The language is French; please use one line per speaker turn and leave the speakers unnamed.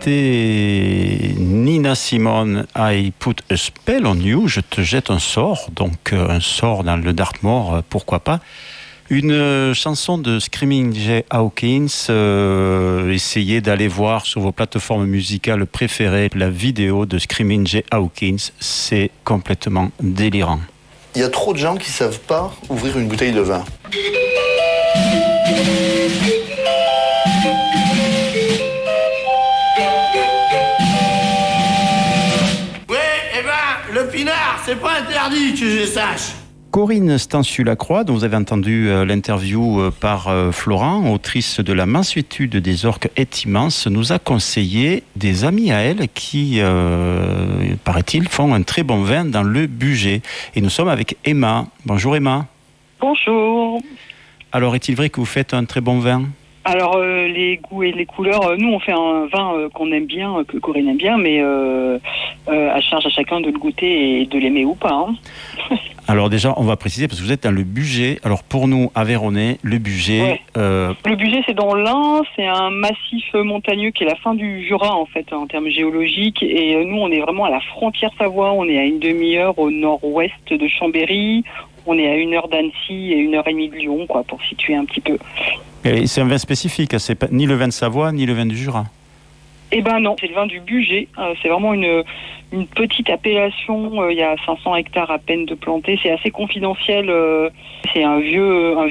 C'était Nina Simone, I Put a Spell on You, je te jette un sort, donc un sort dans le Dartmoor, pourquoi pas. Une chanson de Screaming Jay Hawkins, essayez d'aller voir sur vos plateformes musicales préférées la vidéo de Screaming Jay Hawkins, c'est complètement délirant.
Il y a trop de gens qui ne savent pas ouvrir une bouteille de vin.
Le pinard, c'est pas interdit, que je sache.
Corinne Stansu-Lacroix, dont vous avez entendu l'interview par Florent, autrice de La mansuétude des orques est immense, nous a conseillé des amis à elle qui, paraît-il, font un très bon vin dans le Bugey. Et nous sommes avec Emma. Bonjour Emma.
Bonjour.
Alors, est-il vrai que vous faites un très bon vin ?
Alors, les goûts et les couleurs, nous, on fait un vin qu'on aime bien, que Corinne aime bien, mais à charge à chacun de le goûter et de l'aimer ou pas. Hein.
Alors déjà, on va préciser, parce que vous êtes dans le Bugey. Alors pour nous, Aveyronnais, le Bugey...
Ouais. Le Bugey, c'est dans l'Ain, c'est un massif montagneux qui est la fin du Jura, en fait, en termes géologiques. Et nous, on est vraiment à la frontière Savoie, on est à une demi-heure au nord-ouest de Chambéry, on est à 1 heure d'Annecy et 1h30 de Lyon, quoi, pour situer un petit peu.
Et c'est un vin spécifique, c'est pas ni le vin de Savoie, ni le vin du Jura.
Eh ben non, c'est le vin du Bugey. C'est vraiment une petite appellation. Il y a 500 hectares à peine de plantés. C'est assez confidentiel. C'est un vieux